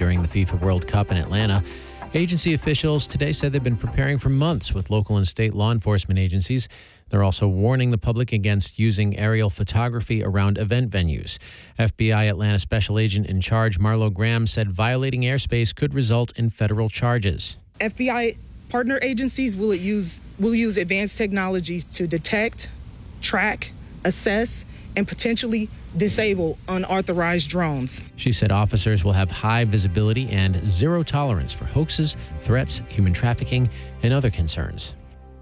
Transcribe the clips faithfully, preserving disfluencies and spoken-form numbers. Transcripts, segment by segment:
during the FIFA World Cup in Atlanta. Agency officials today said they've been preparing for months with local and state law enforcement agencies. They're also warning the public against using aerial photography around event venues. F B I Atlanta Special Agent in Charge Marlo Graham said violating airspace could result in federal charges. F B I partner agencies will use will use advanced technologies to detect, track, assess, and potentially disable unauthorized drones. She said officers will have high visibility and zero tolerance for hoaxes, threats, human trafficking, and other concerns.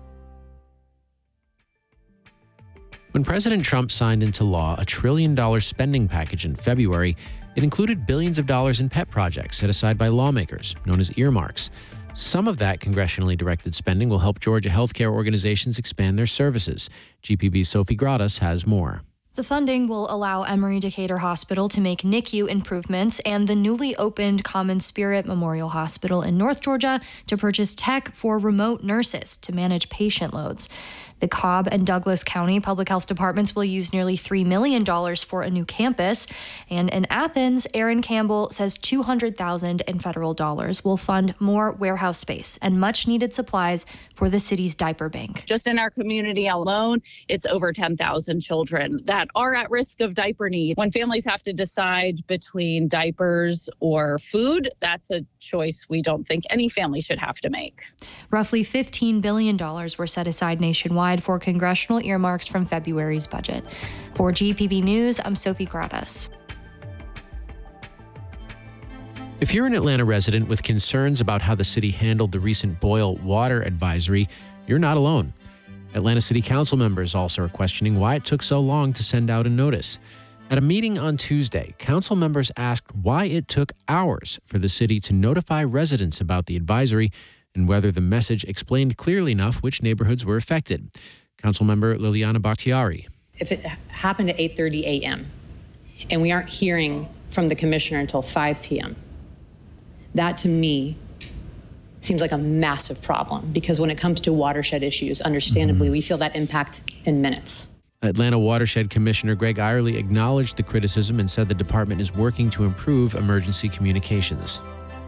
When President Trump signed into law a trillion dollar spending package in February, it included billions of dollars in pet projects set aside by lawmakers, known as earmarks. Some of that congressionally directed spending will help Georgia healthcare organizations expand their services. G P B's Sophie Gradas has more. The funding will allow Emory Decatur Hospital to make N I C U improvements and the newly opened Common Spirit Memorial Hospital in North Georgia to purchase tech for remote nurses to manage patient loads. The Cobb and Douglas County Public Health Departments will use nearly three million dollars for a new campus. And in Athens, Aaron Campbell says two hundred thousand dollars in federal dollars will fund more warehouse space and much-needed supplies for the city's diaper bank. Just in our community alone, it's over ten thousand children that are at risk of diaper need. When families have to decide between diapers or food, that's a choice we don't think any family should have to make. Roughly fifteen billion dollars were set aside nationwide for congressional earmarks from February's budget. For G P B News, I'm Sophie Gradas. If you're an Atlanta resident with concerns about how the city handled the recent boil water advisory, you're not alone. Atlanta City Council members also are questioning why it took so long to send out a notice. At a meeting on Tuesday, council members asked why it took hours for the city to notify residents about the advisory and whether the message explained clearly enough which neighborhoods were affected. Councilmember Liliana Bakhtiari. If it happened at eight thirty a.m. and we aren't hearing from the commissioner until five p.m., that to me seems like a massive problem, because when it comes to watershed issues, understandably, mm-hmm. we feel that impact in minutes. Atlanta Watershed Commissioner Greg Irely acknowledged the criticism and said the department is working to improve emergency communications.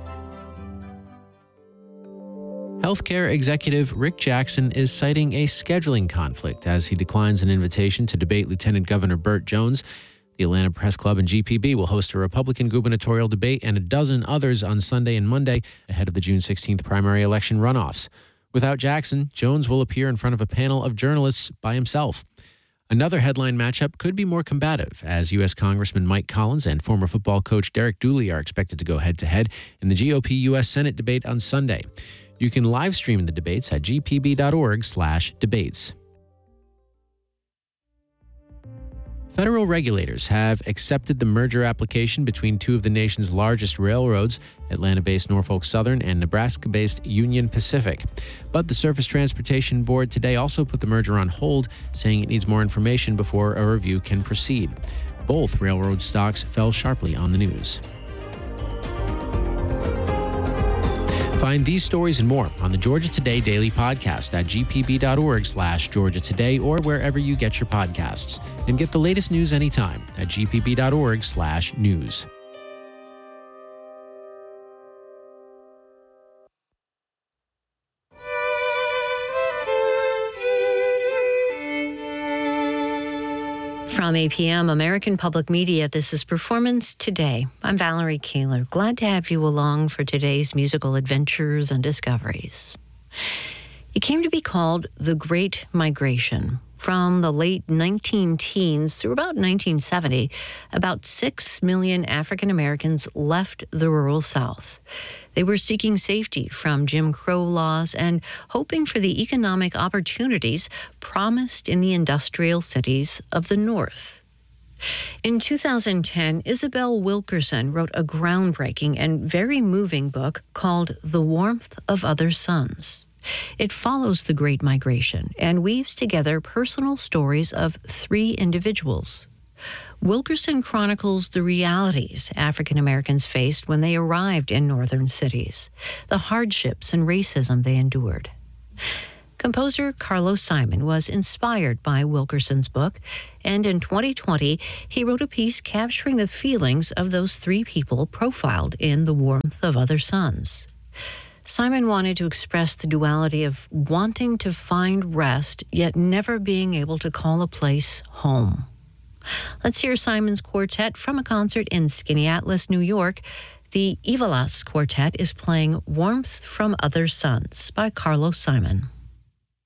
Healthcare executive Rick Jackson is citing a scheduling conflict as he declines an invitation to debate Lieutenant Governor Burt Jones. The Atlanta Press Club and G P B will host a Republican gubernatorial debate and a dozen others on Sunday and Monday ahead of the June sixteenth primary election runoffs. Without Jackson, Jones will appear in front of a panel of journalists by himself. Another headline matchup could be more combative, as U S Congressman Mike Collins and former football coach Derek Dooley are expected to go head-to-head in the G O P U S Senate debate on Sunday. You can live stream the debates at g p b dot org slash debates. Federal regulators have accepted the merger application between two of the nation's largest railroads, Atlanta-based Norfolk Southern and Nebraska-based Union Pacific. But the Surface Transportation Board today also put the merger on hold, saying it needs more information before a review can proceed. Both railroad stocks fell sharply on the news. Find these stories and more on the Georgia Today Daily Podcast at g p b dot org slash Georgia Today or wherever you get your podcasts. And get the latest news anytime at g p b dot org slash news. From A P M American Public Media, this is Performance Today. I'm Valerie Kaler. Glad to have you along for today's musical adventures and discoveries. It came to be called the Great Migration. From the late nineteen teens through about nineteen seventy, about six million African Americans left the rural South. They were seeking safety from Jim Crow laws and hoping for the economic opportunities promised in the industrial cities of the North. In two thousand ten, Isabel Wilkerson wrote a groundbreaking and very moving book called The Warmth of Other Suns. It follows the Great Migration and weaves together personal stories of three individuals. Wilkerson chronicles the realities African Americans faced when they arrived in northern cities, the hardships and racism they endured. Composer Carlos Simon was inspired by Wilkerson's book, and in twenty twenty, he wrote a piece capturing the feelings of those three people profiled in The Warmth of Other Suns. Simon wanted to express the duality of wanting to find rest, yet never being able to call a place home. Let's hear Simon's quartet from a concert in Skaneateles, New York. The Ivalas Quartet is playing Warmth from Other Suns by Carlos Simon.